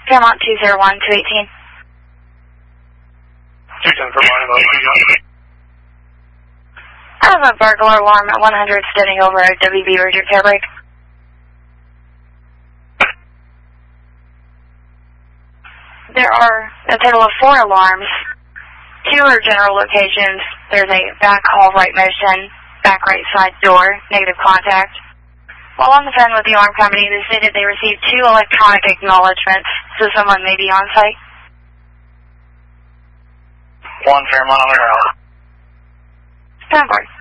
Paramount 201, 218. 210 for mine, about what you got? I have a burglar alarm at 100 standing over at WB Roger Carebreak. There are a total of 4 alarms. 2 are general locations. There's a back hall right motion, back right side door, negative contact. While on the phone with the alarm company, they stated they received 2 electronic acknowledgments, so someone may be on site. 1 Fairmont on the ground. Stand by.